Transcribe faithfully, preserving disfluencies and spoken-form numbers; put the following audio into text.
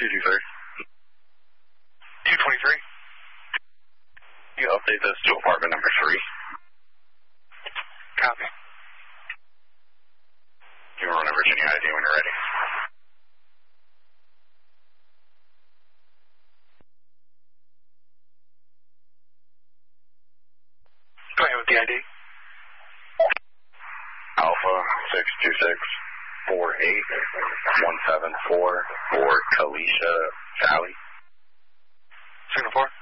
two three. two twenty-three. You update this to apartment number three. Copy. You run a Virginia I D when you're ready. Go ahead with the I D. Alpha six two six four eight one seven four for Kalisha Valley. Signal four.